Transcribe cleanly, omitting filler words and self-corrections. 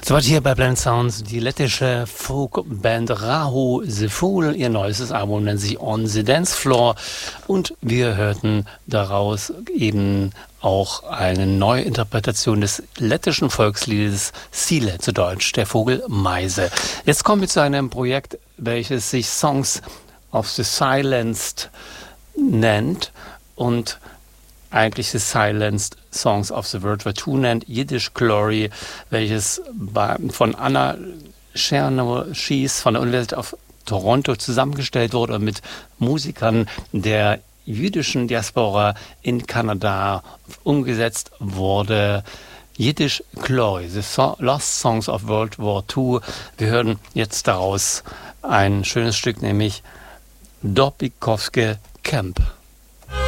Soweit hier bei Blend Sounds die lettische Folkband Rahu the Fool. Ihr neuestes Album nennt sich On the Dance Floor. Und wir hörten daraus eben auch eine Neuinterpretation des lettischen Volksliedes Sile, zu Deutsch der Vogel Meise. Jetzt kommen wir zu einem Projekt, welches sich Songs of the Silenced nennt und eigentlich The Silenced Songs of the World War II nennt, Yiddish Glory, welches von Anna Chernow-Schiess von der Universität of Toronto zusammengestellt wurde und mit Musikern der jüdischen Diaspora in Kanada umgesetzt wurde. Yiddish Glory, The Lost Songs of World War II. Wir hören jetzt daraus ein schönes Stück, nämlich Dobikowske Camp.